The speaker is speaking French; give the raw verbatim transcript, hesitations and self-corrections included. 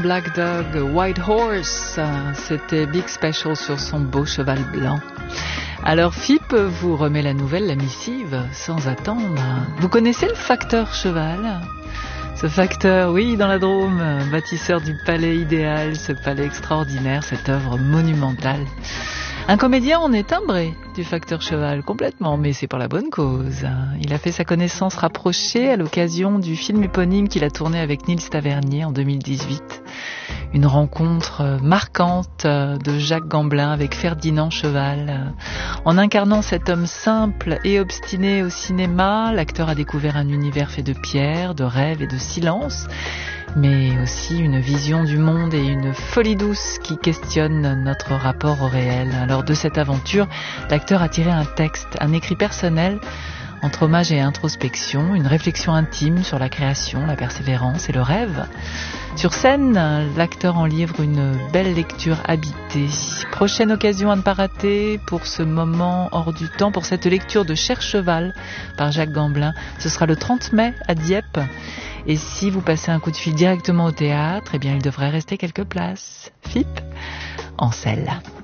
Black Dog, White Horse. C'était Big Special sur son beau cheval blanc. Alors F I P vous remet la nouvelle, la missive, sans attendre. Vous connaissez le facteur cheval ? Ce facteur, oui, dans la Drôme, bâtisseur du palais idéal, ce palais extraordinaire, cette œuvre monumentale. Un comédien en est timbré du facteur cheval, complètement, mais c'est pour la bonne cause. Il a fait sa connaissance rapprochée à l'occasion du film éponyme qu'il a tourné avec Nils Tavernier en deux mille dix-huit. Une rencontre marquante de Jacques Gamblin avec Ferdinand Cheval. En incarnant cet homme simple et obstiné au cinéma, l'acteur a découvert un univers fait de pierre, de rêve et de silence, mais aussi une vision du monde et une folie douce qui questionne notre rapport au réel. Alors de cette aventure, l'acteur a tiré un texte, un écrit personnel, entre hommage et introspection, une réflexion intime sur la création, la persévérance et le rêve. Sur scène, l'acteur en livre une belle lecture habitée. Prochaine occasion à ne pas rater pour ce moment hors du temps, pour cette lecture de Cher Cheval par Jacques Gamblin. Ce sera le trente mai à Dieppe. Et si vous passez un coup de fil directement au théâtre, eh bien il devrait rester quelques places. F I P en selle.